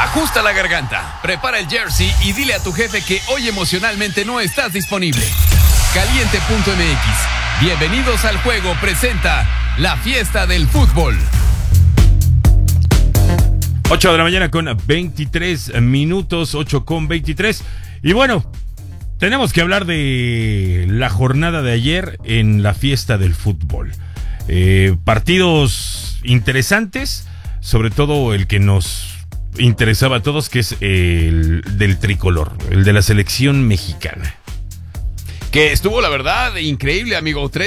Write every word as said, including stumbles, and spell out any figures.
Ajusta la garganta, prepara el jersey y dile a tu jefe que hoy emocionalmente no estás disponible. Caliente punto M X, bienvenidos al juego, presenta la fiesta del fútbol. ocho de la mañana con veintitrés minutos, ocho con veintitrés. Y bueno, tenemos que hablar de la jornada de ayer en la fiesta del fútbol. Eh, partidos interesantes, sobre todo el que nos interesaba a todos, que es el del tricolor, el de la selección mexicana. Que estuvo, la verdad, increíble, amigo.